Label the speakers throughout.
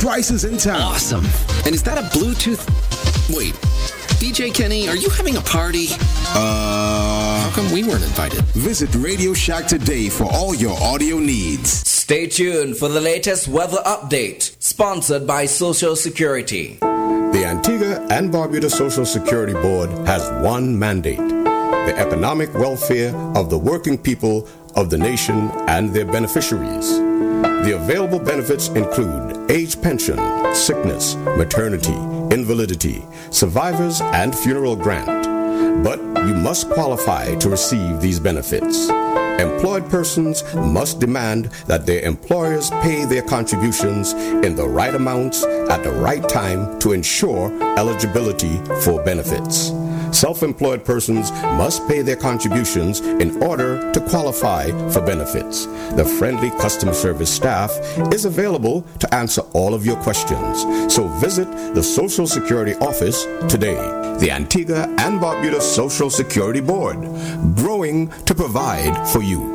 Speaker 1: prices in town.
Speaker 2: Awesome. And is that a Bluetooth? Wait, DJ Kenny, are you having a party? How come we weren't invited?
Speaker 1: Visit Radio Shack today for all your audio needs.
Speaker 3: Stay tuned for the latest weather update, sponsored by Social Security.
Speaker 4: The Antigua and Barbuda Social Security Board has one mandate: the economic welfare of the working people of the nation and their beneficiaries. The available benefits include age pension, sickness, maternity, invalidity, survivors, and funeral grant. But you must qualify to receive these benefits. Employed persons must demand that their employers pay their contributions in the right amounts at the right time to ensure eligibility for benefits. Self-employed persons must pay their contributions in order to qualify for benefits. The friendly customer service staff is available to answer all of your questions. So visit the Social Security office today. The Antigua and Barbuda Social Security Board, growing to provide for you.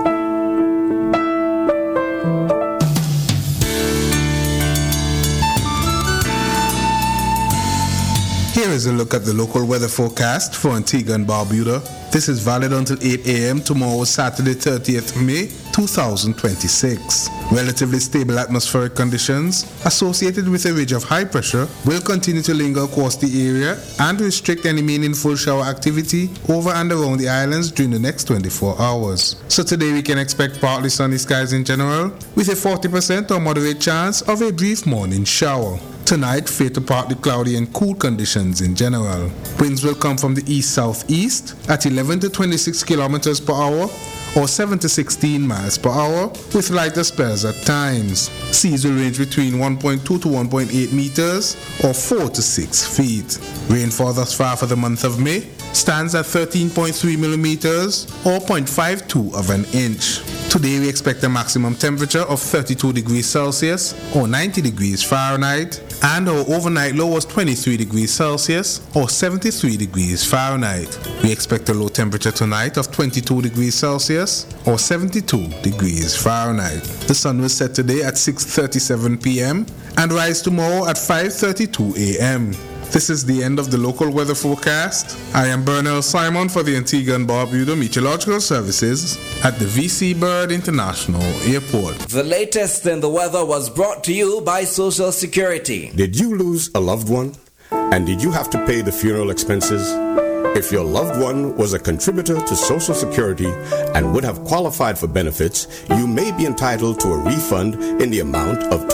Speaker 5: Here is a look at the local weather forecast for Antigua and Barbuda. This is valid until 8 a.m. tomorrow, Saturday, 30th May 2026. Relatively stable atmospheric conditions associated with a ridge of high pressure will continue to linger across the area and restrict any meaningful shower activity over and around the islands during the next 24 hours. So today we can expect partly sunny skies in general, with a 40% or moderate chance of a brief morning shower. Tonight, fair to partly cloudy and cool conditions in general. Winds will come from the east-southeast at 11 to 26 kilometers per hour or 7 to 16 miles per hour, with lighter spells at times. Seas will range between 1.2 to 1.8 meters or 4 to 6 feet. Rainfall thus far for the month of May stands at 13.3 millimeters or 0.52 of an inch. Today we expect a maximum temperature of 32 degrees Celsius or 90 degrees Fahrenheit, and our overnight low was 23 degrees Celsius or 73 degrees Fahrenheit. We expect a low temperature tonight of 22 degrees Celsius or 72 degrees Fahrenheit. The sun will set today at 6:37 p.m. and rise tomorrow at 5:32 a.m. This is the end of the local weather forecast. I am Bernal Simon for the Antigua and Barbuda Meteorological Services at the VC Bird International Airport.
Speaker 3: The latest in the weather was brought to you by Social Security.
Speaker 4: Did you lose a loved one? And did you have to pay the funeral expenses? If your loved one was a contributor to Social Security and would have qualified for benefits, you may be entitled to a refund in the amount of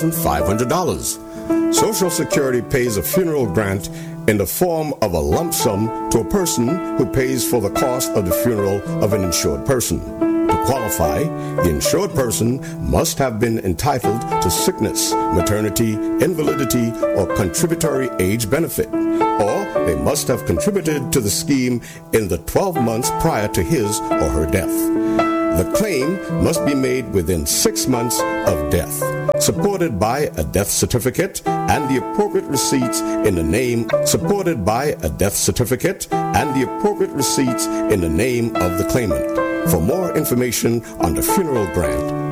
Speaker 4: $2,500. Social Security pays a funeral grant in the form of a lump sum to a person who pays for the cost of the funeral of an insured person. To qualify, the insured person must have been entitled to sickness, maternity, invalidity, or contributory age benefit, or they must have contributed to the scheme in the 12 months prior to his or her death. The claim must be made within 6 months of death, supported by a death certificate and the appropriate receipts in the name of the name of the claimant. For more information on the funeral grant,